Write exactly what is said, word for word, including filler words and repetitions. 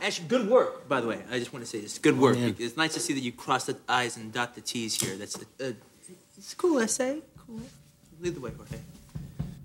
Actually, good work, by the way. I just want to say this. Good work. Oh, it's nice to see that you cross the I's and dot the T's here. That's a, a, it's a cool essay. Cool. Lead the way, Jorge.